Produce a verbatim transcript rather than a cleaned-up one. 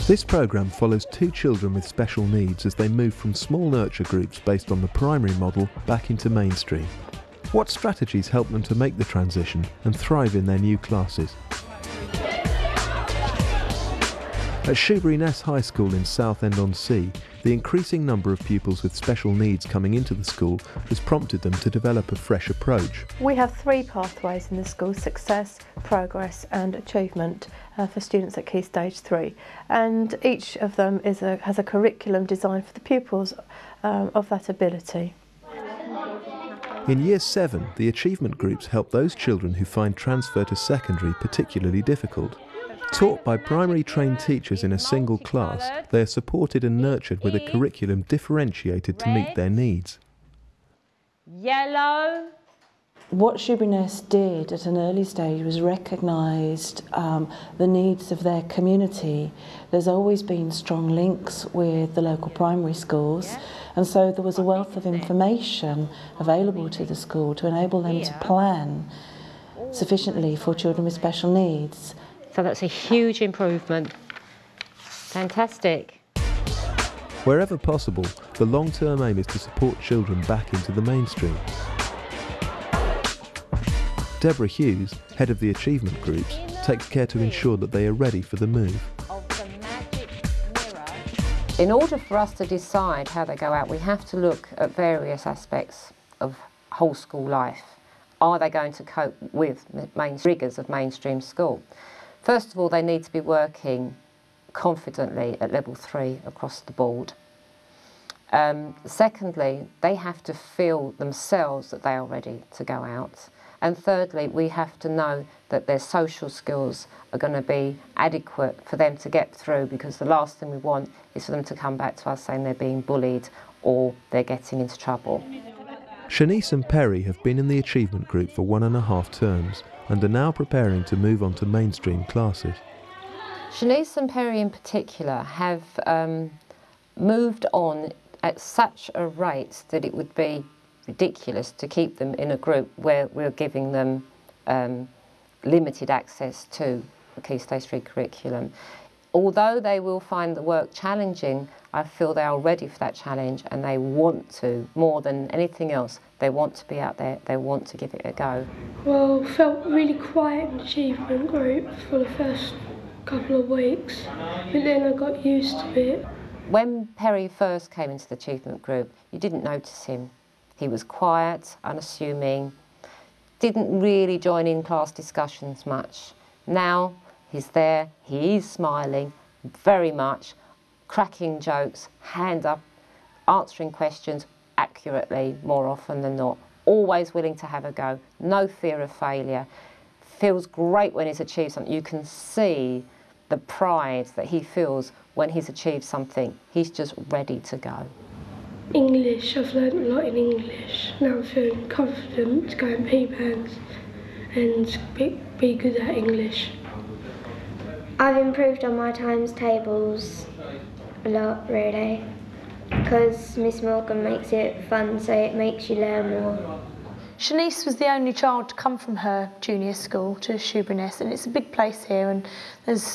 This programme follows two children with special needs as they move from small nurture groups based on the primary model back into mainstream. What strategies help them to make the transition and thrive in their new classes? At Shoebury-Ness High School in Southend-on-Sea, the increasing number of pupils with special needs coming into the school has prompted them to develop a fresh approach. We have three pathways in the school: success, progress and achievement uh, for students at Key Stage three, and each of them is a, has a curriculum designed for the pupils um, of that ability. In Year seven, the achievement groups help those children who find transfer to secondary particularly difficult. Taught by primary trained teachers in a single class, they are supported and nurtured with a curriculum differentiated to meet their needs. Yellow. What Shoebury-Ness did at an early stage was recognised um, the needs of their community. There's always been strong links with the local primary schools, and so there was a wealth of information available to the school to enable them to plan sufficiently for children with special needs. So that's a huge improvement. Fantastic. Wherever possible, the long-term aim is to support children back into the mainstream. Deborah Hughes, head of the achievement groups, takes care to ensure that they are ready for the move. In order for us to decide how they go out, we have to look at various aspects of whole school life. Are they going to cope with the main rigours of mainstream school? First of all, they need to be working confidently at level three across the board. Um, secondly, they have to feel themselves that they are ready to go out. And thirdly, we have to know that their social skills are going to be adequate for them to get through, because the last thing we want is for them to come back to us saying they're being bullied or they're getting into trouble. Shanice and Perry have been in the achievement group for one and a half terms and are now preparing to move on to mainstream classes. Shanice and Perry in particular have um, moved on at such a rate that it would be ridiculous to keep them in a group where we're giving them um, limited access to the Key Stage three curriculum. Although they will find the work challenging, I feel they are ready for that challenge and they want to, more than anything else, they want to be out there, they want to give it a go. Well, felt really quiet in the achievement group for the first couple of weeks, but then I got used to it. When Perry first came into the achievement group, you didn't notice him. He was quiet, unassuming, didn't really join in class discussions much. Now he's there, he is smiling very much, cracking jokes, hand up, answering questions accurately more often than not, always willing to have a go, no fear of failure, feels great when he's achieved something. You can see the pride that he feels when he's achieved something. He's just ready to go. English, I've learnt a lot in English. Now I'm feeling confident to go in P bands and be, be good at English. I've improved on my times tables a lot, really, because Miss Morgan makes it fun, so it makes you learn more. Shanice was the only child to come from her junior school to Shoebury-Ness, and it's a big place here, and there's